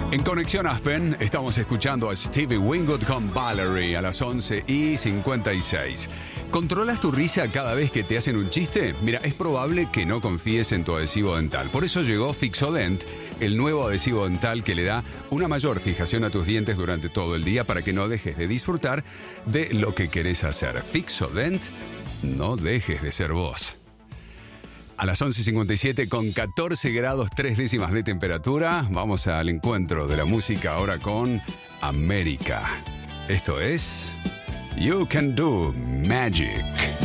En Conexión Aspen estamos escuchando a Stevie Winwood con Valerie a las 11:56. ¿Controlas tu risa cada vez que te hacen un chiste? Mira, es probable que no confíes en tu adhesivo dental. Por eso llegó Fixodent, el nuevo adhesivo dental que le da una mayor fijación a tus dientes durante todo el día para que no dejes de disfrutar de lo que querés hacer. Fixodent, no dejes de ser vos. A las 11:57 con 14 grados 3 décimas de temperatura, vamos al encuentro de la música ahora con América. Esto es You Can Do Magic.